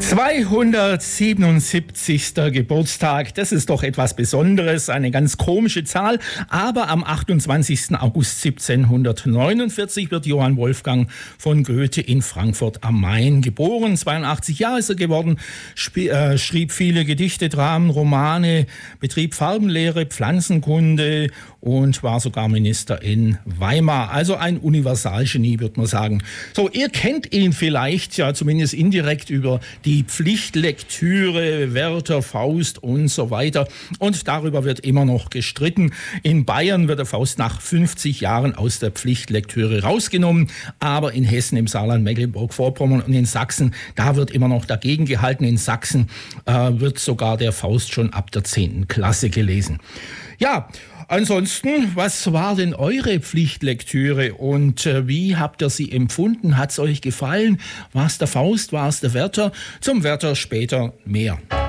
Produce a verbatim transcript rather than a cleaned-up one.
zweihundertsiebenundsiebzigster Geburtstag, das ist doch etwas Besonderes, eine ganz komische Zahl, aber am achtundzwanzigsten August siebzehnhundertneunundvierzig wird Johann Wolfgang von Goethe in Frankfurt am Main geboren. zweiundachtzig Jahre ist er geworden, sp- äh, schrieb viele Gedichte, Dramen, Romane, betrieb Farbenlehre, Pflanzenkunde und war sogar Minister in Weimar. Also ein Universalgenie, würde man sagen. So, ihr kennt ihn vielleicht, ja zumindest indirekt über die Pflichtlektüre, Werther, Faust und so weiter. Und darüber wird immer noch gestritten. In Bayern wird der Faust nach fünfzig Jahren aus der Pflichtlektüre rausgenommen. Aber in Hessen, im Saarland, Mecklenburg-Vorpommern und in Sachsen, da wird immer noch dagegen gehalten. In Sachsen äh, wird sogar der Faust schon ab der zehnten Klasse gelesen. Ja, ansonsten, was war denn eure Pflichtlektüre und äh, wie habt ihr sie empfunden? Hat es euch gefallen? War es der Faust? War es der Werther? Zum Werther später mehr.